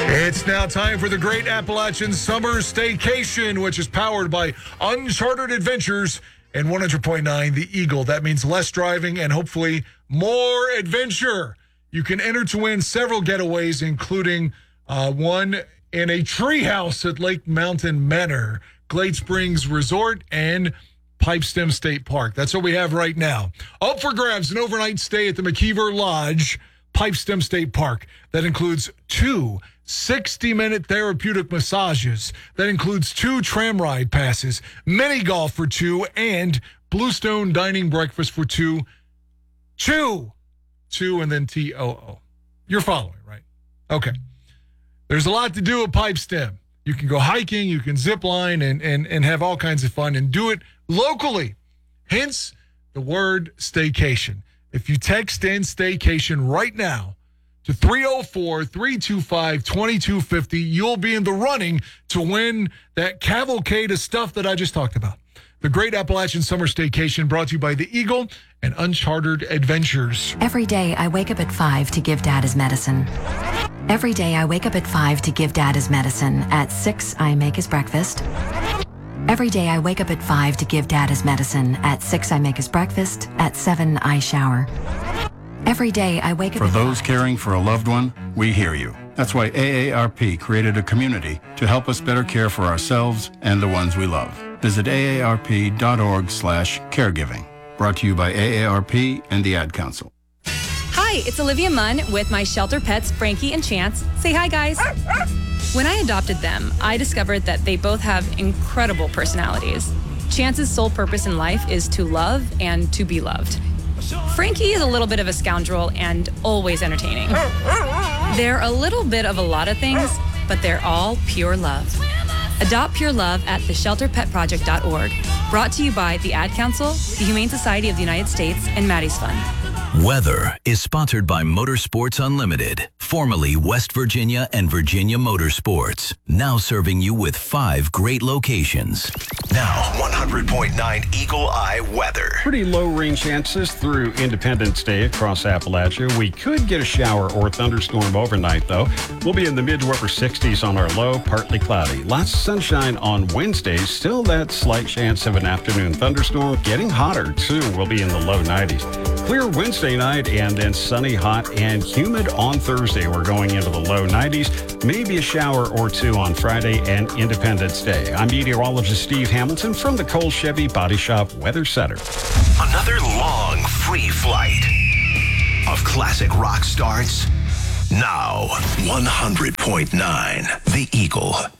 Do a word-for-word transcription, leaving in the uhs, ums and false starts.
It's now time for the Great Appalachian Summer Staycation, which is powered by Uncharted Adventures and one hundred point nine The Eagle. That means less driving and hopefully more adventure. You can enter to win several getaways, including uh, one in a treehouse at Lake Mountain Manor, Glade Springs Resort, and Pipestem State Park. That's what we have right now. Up for grabs, an overnight stay at the McKeever Lodge, Pipestem State Park. That includes two sixty-minute therapeutic massages. That includes two tram ride passes, mini golf for two, and Bluestone dining breakfast for two. Two. Two and then T O O. You're following, right? Okay. There's a lot to do at Pipestem. You can go hiking, you can zip line, and, and, and have all kinds of fun and do it locally. Hence the word staycation. If you text in staycation right now to three oh four, three two five, two two five oh, you'll be in the running to win that cavalcade of stuff that I just talked about. The Great Appalachian Summer Staycation, brought to you by The Eagle and Uncharted Adventures. Every day I wake up at five to give Dad his medicine. Every day I wake up at five to give Dad his medicine. At six, I make his breakfast. Every day I wake up at five to give Dad his medicine. At six, I make his breakfast. At seven, I shower. Every day I wake up For at those five. caring for a loved one, we hear you. That's why A A R P created a community to help us better care for ourselves and the ones we love. Visit aarp.org slash caregiving. Brought to you by A A R P and the Ad Council. Hi, it's Olivia Munn with my shelter pets, Frankie and Chance. Say hi, guys. When I adopted them, I discovered that they both have incredible personalities. Chance's sole purpose in life is to love and to be loved. Frankie is a little bit of a scoundrel and always entertaining. They're a little bit of a lot of things, but they're all pure love. Adopt pure love at the shelter pet project dot org. Brought to you by the Ad Council, the Humane Society of the United States, and Maddie's Fund. Weather is sponsored by Motorsports Unlimited, formerly West Virginia and Virginia Motorsports, now serving you with five great locations. Now, one hundred point nine Eagle Eye weather. Pretty low rain chances through Independence Day across Appalachia. We could get a shower or thunderstorm overnight, though. We'll be in the mid to upper sixties on our low, partly cloudy. Lots of sunshine on Wednesday. Still that slight chance of an afternoon thunderstorm. Getting hotter, too. We'll be in the low nineties. Clear Wednesday night and then sunny, hot, and humid on Thursday. We're going into the low nineties. Maybe a shower or two on Friday and Independence Day. I'm meteorologist Steve Hamilton from the Cole Chevy Body Shop Weather Center. Another long free flight of classic rock starts now. one hundred point nine The Eagle.